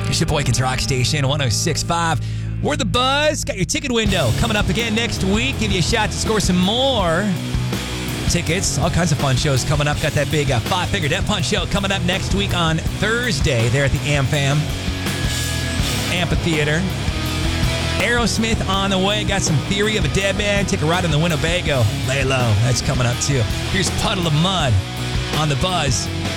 It's your Boykins Rock Station, 106.5. We're The Buzz. Got your ticket window coming up again next week. Give you a shot to score some more tickets. All kinds of fun shows coming up. Got that big five-finger Death Punch show coming up next week on Thursday there at the AmFam Amphitheater. Aerosmith on the way. Got some Theory of a Dead Man. Take a ride on the Winnebago. Lay low. That's coming up too. Here's Puddle of Mud on The Buzz.